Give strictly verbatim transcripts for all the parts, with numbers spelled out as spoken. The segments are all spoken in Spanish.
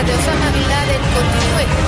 de Osama Bin Laden continúe.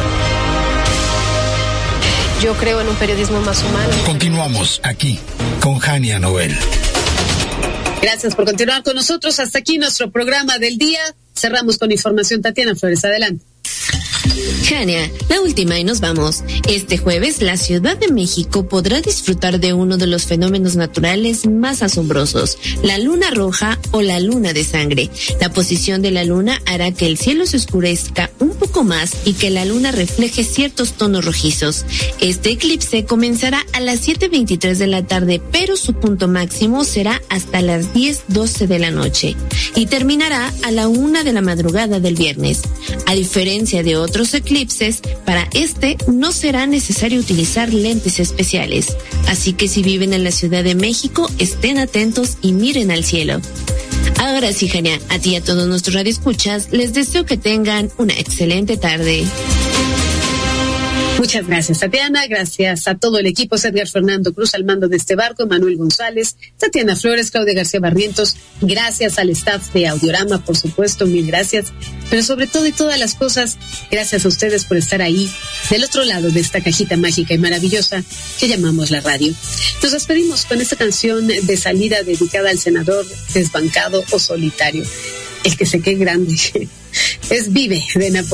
Yo creo en un periodismo más humano. Continuamos aquí con Jania Noel. Gracias por continuar con nosotros. Hasta aquí nuestro programa del día. Cerramos con información. Tatiana Flores, adelante. Jania, la última y nos vamos. Este jueves, la Ciudad de México podrá disfrutar de uno de los fenómenos naturales más asombrosos, la luna roja o la luna de sangre. La posición de la luna hará que el cielo se oscurezca un poco más y que la luna refleje ciertos tonos rojizos. Este eclipse comenzará a las siete veintitrés de la tarde, pero su punto máximo será hasta las diez doce de la noche y terminará a la una de la madrugada del viernes. A diferencia de otros eclipses, para este no será necesario utilizar lentes especiales. Así que si viven en la Ciudad de México, estén atentos y miren al cielo. Ahora sí, Jania, a ti y a todos nuestros radioescuchas, les deseo que tengan una excelente tarde. Muchas gracias, Tatiana. Gracias a todo el equipo. Edgar Fernando Cruz al mando de este barco, Manuel González, Tatiana Flores, Claudia García Barrientos. Gracias al staff de Audiorama, por supuesto, mil gracias. Pero sobre todo y todas las cosas, gracias a ustedes por estar ahí, del otro lado de esta cajita mágica y maravillosa que llamamos la radio. Nos despedimos con esta canción de salida dedicada al senador desbancado o solitario. El que se quede grande. Es Vive de Napoleón.